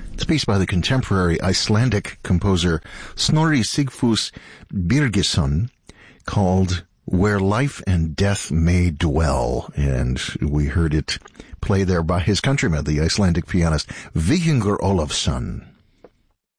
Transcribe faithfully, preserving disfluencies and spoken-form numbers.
It's a piece by the contemporary Icelandic composer Snorri Sigfús Birgisson called Where Life and Death May Dwell. And we heard it play there by his countryman, the Icelandic pianist Víkingur Ólafsson.